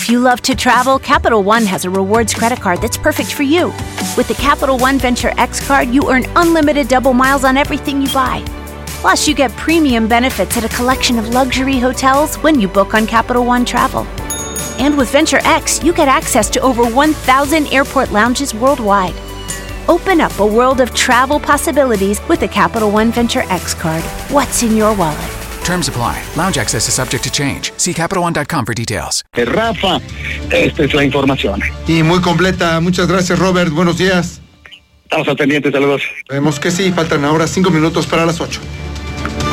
If you love to travel, Capital One has a rewards credit card that's perfect for you. With the Capital One Venture X card, you earn unlimited double miles on everything you buy. Plus, you get premium benefits at a collection of luxury hotels when you book on Capital One Travel. And with Venture X, you get access to over 1,000 airport lounges worldwide. Open up a world of travel possibilities with the Capital One Venture X card. What's in your wallet? Terms apply. Lounge access is subject to change. See CapitalOne.com for details. Rafa, esta es la información. Y muy completa. Muchas gracias, Robert. Buenos días. Estamos al pendiente, saludos. Vemos que sí, faltan ahora 5 minutos para las 8.